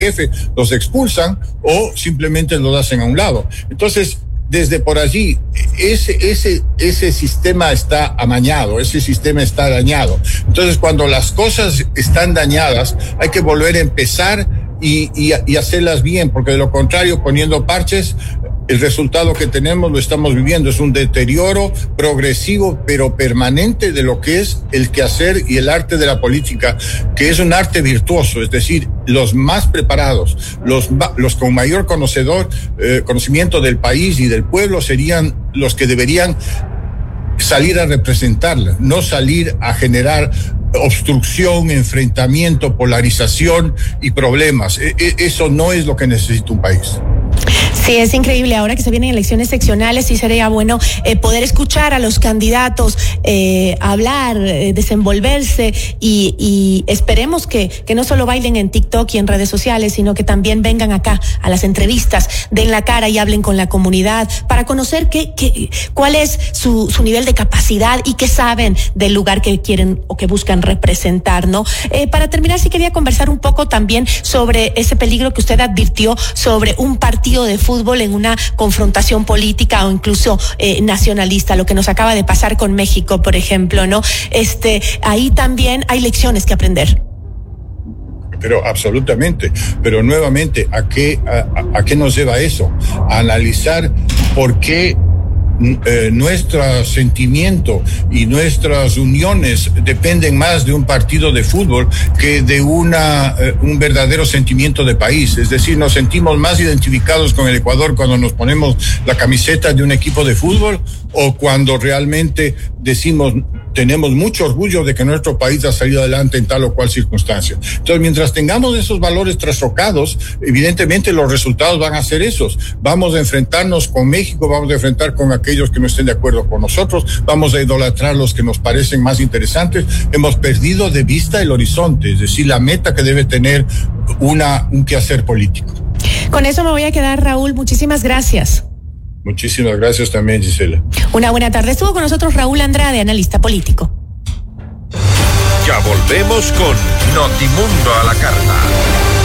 jefe, los expulsan o simplemente los hacen a un lado. Entonces, desde por allí, ese sistema está amañado, ese sistema está dañado. Entonces, cuando las cosas están dañadas, hay que volver a empezar y hacerlas bien, porque de lo contrario, poniendo parches, el resultado que tenemos lo estamos viviendo. Es un deterioro progresivo pero permanente de lo que es el quehacer y el arte de la política, que es un arte virtuoso, es decir, los más preparados, los con mayor conocimiento del país y del pueblo serían los que deberían salir a representarla, no salir a generar obstrucción, enfrentamiento, polarización y problemas. Eso no es lo que necesita un país. Sí, es increíble. Ahora que se vienen elecciones seccionales, sí sería bueno poder escuchar a los candidatos, hablar, desenvolverse y esperemos que no solo bailen en TikTok y en redes sociales, sino que también vengan acá a las entrevistas, den la cara y hablen con la comunidad para conocer cuál es su nivel de capacidad y qué saben del lugar que quieren o que buscan representar, ¿no? Para terminar, sí quería conversar un poco también sobre ese peligro que usted advirtió sobre un partido de fútbol en una confrontación política o incluso nacionalista, lo que nos acaba de pasar con México, por ejemplo, ¿no? Ahí también hay lecciones que aprender. Pero absolutamente, pero nuevamente, ¿a qué nos lleva eso? A analizar por qué nuestro sentimiento y nuestras uniones dependen más de un partido de fútbol que de un verdadero sentimiento de país. Es decir, nos sentimos más identificados con el Ecuador cuando nos ponemos la camiseta de un equipo de fútbol o cuando realmente decimos tenemos mucho orgullo de que nuestro país ha salido adelante en tal o cual circunstancia. Entonces, mientras tengamos esos valores trastocados, evidentemente los resultados van a ser esos. Vamos a enfrentarnos con México, vamos a enfrentar con aquellos que no estén de acuerdo con nosotros, vamos a idolatrar los que nos parecen más interesantes. Hemos perdido de vista el horizonte, es decir, la meta que debe tener un quehacer político. Con eso me voy a quedar, Raúl. Muchísimas gracias. Muchísimas gracias también, Gisela. Una buena tarde. Estuvo con nosotros Raúl Andrade, analista político. Ya volvemos con Notimundo a la carta.